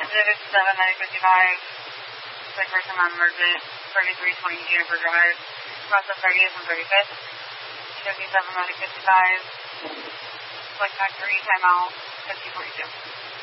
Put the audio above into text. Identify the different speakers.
Speaker 1: 955, sick person on emergent, 3320 Juniper Drive, process 30th and 35th, 57 Medic 55, select factory, timeout, 5042.